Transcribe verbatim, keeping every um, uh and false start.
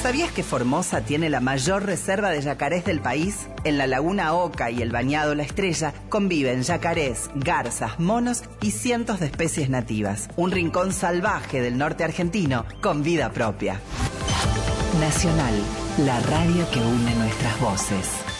¿Sabías que Formosa tiene la mayor reserva de yacarés del país? En la Laguna Oca y el Bañado La Estrella conviven yacarés, garzas, monos y cientos de especies nativas. Un rincón salvaje del norte argentino con vida propia. Nacional, la radio que une nuestras voces.